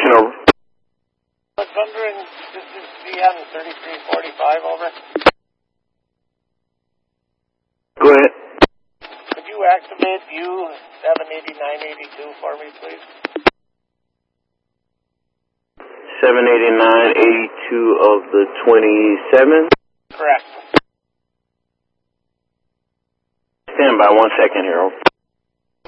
2 over. I was wondering, this is VM 3345, over. Go ahead. Could you activate view 78982 for me, please? 78982 of the 27? Correct. Stand by 1 second here, over.